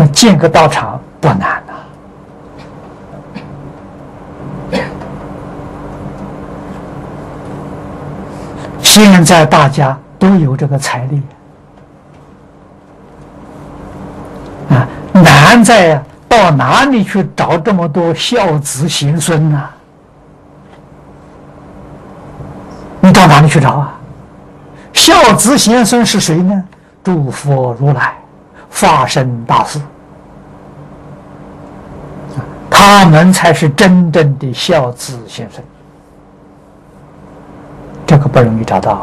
那建个道场不难呐。现在大家都有这个财力啊，难在到哪里去找这么多孝子贤孙呢？你到哪里去找啊？孝子贤孙是谁呢？诸佛如来、法身大士，他们才是真正的孝子贤孙。这个不容易找到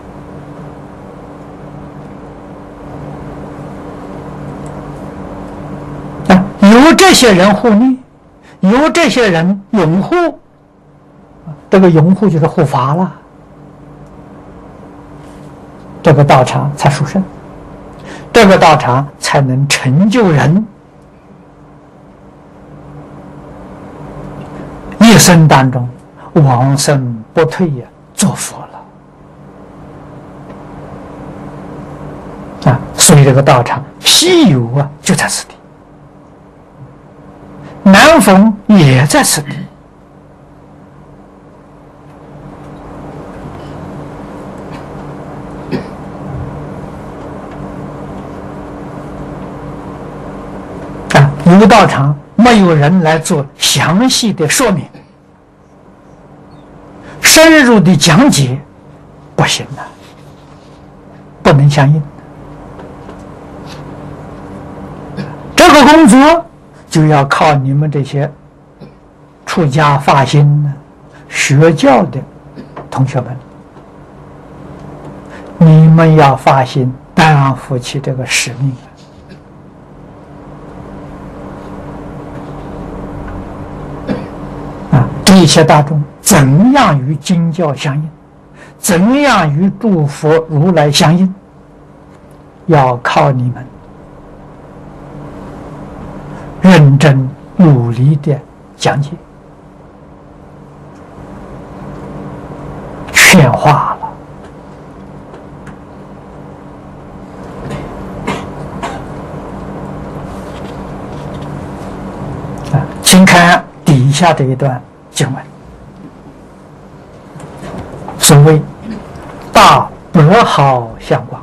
啊！有这些人护念，有这些人拥护，这个拥护就是护法了，这个道场才殊胜，这个道场才能成就人一生当中往生不退呀，做佛了啊！所以这个道场西游啊，就在此地，南逢也在此地。无道场没有人来做详细的说明，深入的讲解不行了，不能相应。这个工作就要靠你们这些出家发心的学教的同学们，你们要发心担负起这个使命。一切大众怎样与经教相应，怎样与诸佛如来相应，要靠你们认真努力的讲解劝化了。请看底下这一段经文，所谓大白毫相光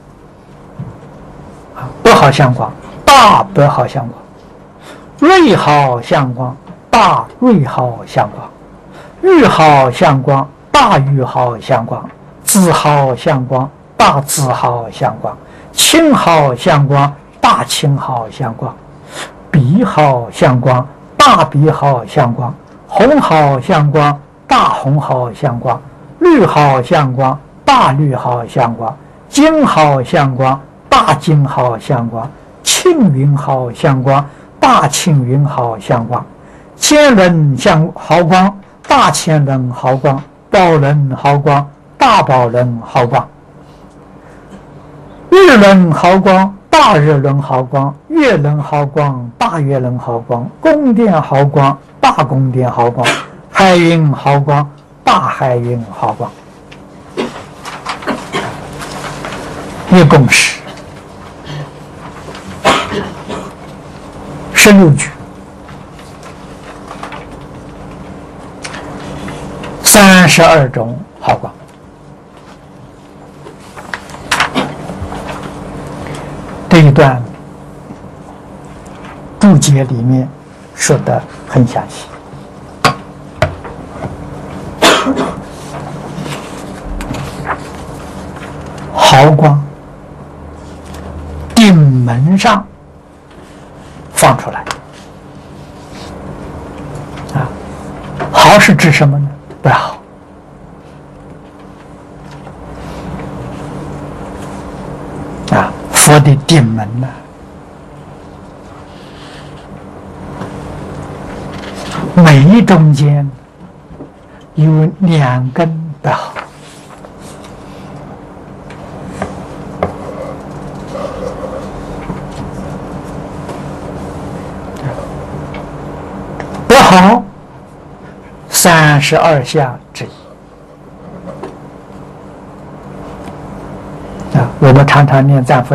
白毫相光，大白毫相光；瑞毫相光，大瑞毫相光；玉毫相光，大玉毫相光；紫毫相光，大紫毫相光；青毫相光，大青毫相光；碧毫相光，大碧毫相光；红毫相光，大红毫相光；绿毫相光，大绿毫相光；金毫相光，大金毫相光；青云毫相光，大青云毫相光；千轮毫光，大千轮毫光；宝轮毫光，大宝轮毫光；日轮毫光，大日轮毫光；月轮毫光，大月轮毫光；宫殿毫光，大宫殿毫光；海云毫光，大海云毫光。一共是16句，32种毫光。这一段注解里面说得很详细。毫光顶门上放出来啊，毫是指什么呢？白毫。啊，佛的顶门呢，眉中间有2根白毫。白毫32相之一。我们常常念赞佛